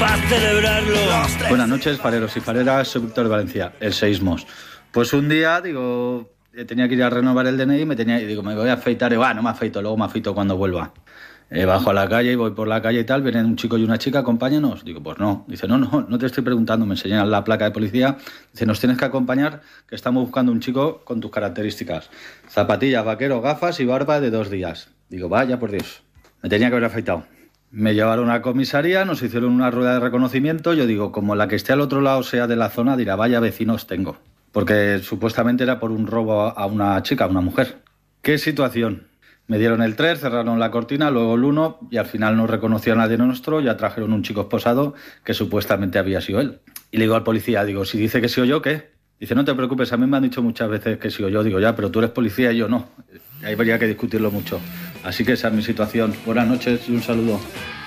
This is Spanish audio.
para celebrarlo. Buenas noches, fareros y fareras, soy Víctor de Valencia, el Seísmos. Pues un día, digo, tenía que ir a renovar el DNI y digo, me voy a afeitar. Y no me afeito, luego me afeito cuando vuelva. Bajo a la calle y voy por la calle y tal, vienen un chico y una chica, acompáñanos. Digo, pues no. Dice, no te estoy preguntando, me enseñan la placa de policía. Dice, nos tienes que acompañar, que estamos buscando un chico con tus características. Zapatillas, vaquero, gafas y barba de 2 días. Digo, vaya por Dios, me tenía que haber afeitado. Me llevaron a comisaría, nos hicieron una rueda de reconocimiento. Yo digo, como la que esté al otro lado sea de la zona, dirá, vaya vecinos tengo. Porque supuestamente era por un robo a una chica, a una mujer. ¿Qué situación? Me dieron el 3, cerraron la cortina, luego el 1 y al final no reconoció a nadie nuestro. Ya trajeron un chico esposado que supuestamente había sido él. Y le digo al policía, digo, si dice que sí o yo, ¿qué? Dice, no te preocupes, a mí me han dicho muchas veces que sí o yo. Digo, ya, pero tú eres policía y yo no. Ahí habría que discutirlo mucho. Así que esa es mi situación. Buenas noches y un saludo.